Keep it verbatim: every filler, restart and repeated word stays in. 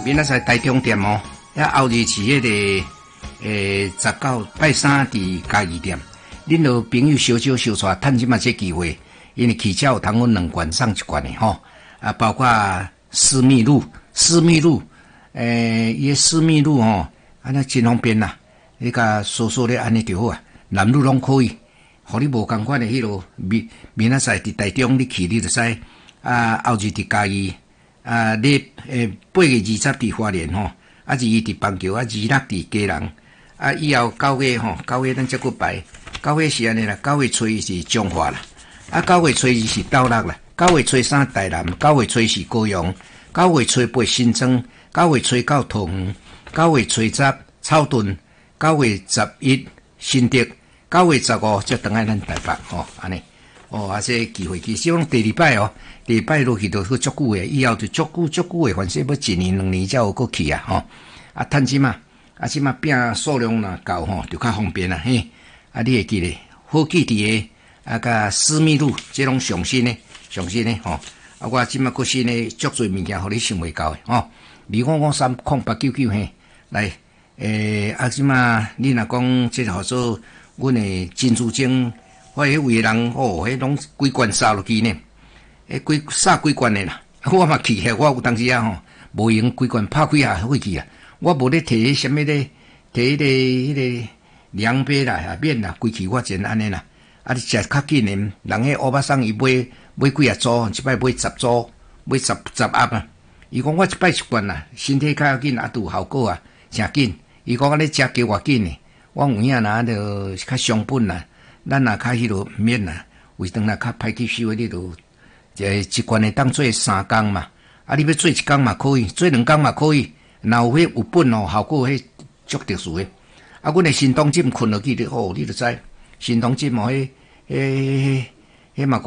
明仔载台中店哦，遐后日是迄、那个诶十九拜三伫嘉义店，恁落朋友小少小带，趁即嘛这机会，因为起价有通阮两罐送一罐的吼，啊，包括私密露、私密露，诶，伊私密露吼，安尼真方便啦，你甲缩缩咧安尼就好啊，男女拢可以，互你无共款的迄落明明仔载伫台中你去你就使，啊，后日伫嘉义。啊，你诶八月二十伫花蓮吼，啊二伫邦橋，啊二六伫基隆，啊以後九月吼，九月咱則佫排，九月是安尼啦，九月初一是彰化啦，啊九月初二是斗六啦，九月初三台南，九月初四高雄，九月初八新莊，九月初九桃園，九月初十草屯，九月十一新竹，九月十五則等來咱台北吼，安尼。哦，啊，這機會其實講第二擺哦，第二擺落去就去足久誒，以後就足久足久誒，反正要一年兩年才有過去啊，吼。啊，趁即嘛，啊，即嘛餅數量若夠吼，就較方便啦，嘿。啊，你會記咧，好記佇個啊，甲私密露，這種上新誒，上新誒，吼。啊，我即嘛佫新誒，足儕物件，互你想袂到誒，吼。二五五三空八九九嘿，來，誒，啊，即嘛你若講即號做阮誒珍珠精。我迄位人哦，迄攏幾罐燒落去呢？迄幾燒幾罐的啦，我嘛去遐，我有當時啊吼，無用幾罐拍開下回去啊，我無咧摕迄什麼咧，摕迄個迄個涼杯啦、啊面啦，規去我全安尼啦。啊，你食較緊的，人迄歐巴桑伊買買幾啊組，一擺買十組，買十十盒啊。伊講我一擺一罐啦，身體較緊，啊都有效果啊，誠緊。伊講安尼食加偌緊的，我有影啦，就較傷本啦。咱若較迄落免啦，胃腸若較歹吸收，你就一一罐會當做三工嘛。啊，你要做一工嘛可以，做兩工嘛可以。若有迄有本哦，效果迄足特殊誒。啊，阮誒心動針困落去的哦，你就知心動針哦，迄迄迄迄嘛。